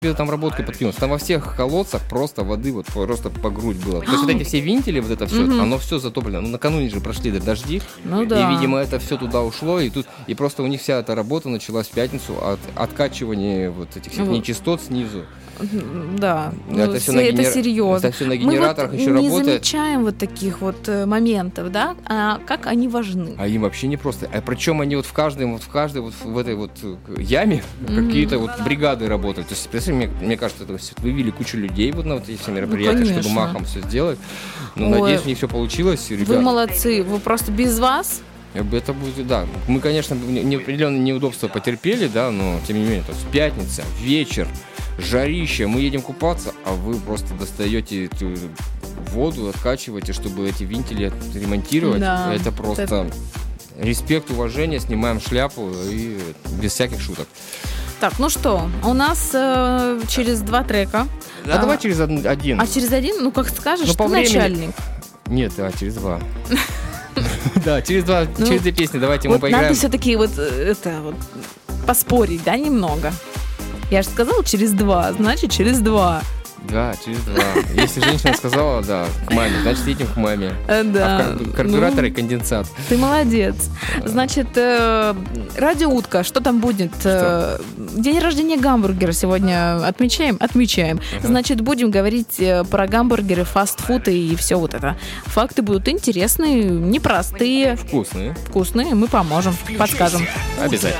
там работкой подкинулся. Там во всех колодцах просто воды вот просто по грудь было. То есть вот эти все вентили, вот это все, оно все затоплено. Ну, накануне же прошли дожди. Ну да. И, видимо, это все туда ушло. И просто у них вся эта работа началась в пятницу от откачивания вот этих всех нечистот снизу. Да, это серьезно. Это все на генераторах еще работает. Мы работает. не замечаем вот таких вот моментов, да, а как они важны. А им вообще не просто. А причем они вот в каждой в этой вот яме какие-то вот бригады работают. То есть, представьте, мне кажется, это вывели кучу людей вот на вот эти все мероприятия, чтобы махом все сделать. Но надеюсь, у них все получилось. Вы молодцы, вы просто без вас. Это будет, да. Мы, конечно, определенные неудобства потерпели, да, но тем не менее, то есть пятница, вечер, жарище, мы едем купаться, а вы просто достаете эту воду, откачиваете, чтобы эти вентили ремонтировать. Да, это просто респект, уважение, снимаем шляпу и без всяких шуток. Так, ну что, у нас через 2 трека. А давай через один. А через один? Ну, как скажешь, ты начальник. Нет, через 2. Да, через 2 песни давайте мы поиграем. Надо все-таки вот поспорить, да, немного. Я же сказала через 2, значит через 2. Да, через 2. Если женщина сказала, да, к маме, значит едем к маме. Да. А карбюратор и конденсат. Ты молодец. Значит, радиоутка, что там будет? Что? День рождения гамбургера сегодня отмечаем? Отмечаем. Значит, будем говорить про гамбургеры, фастфуд и все вот это. Факты будут интересные, непростые. Вкусные. Вкусные, мы поможем, подскажем. Обязательно.